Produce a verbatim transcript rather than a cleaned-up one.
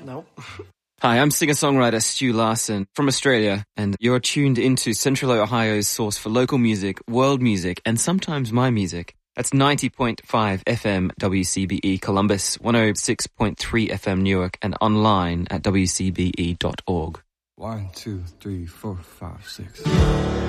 No. Hi, I'm singer-songwriter Stu Larson from Australia, and you're tuned into Central Ohio's source for local music, world music, and sometimes my music. That's ninety point five F M W C B E Columbus, one oh six point three F M Newark, and online at w c b e dot org. One, two, three, four, five, six.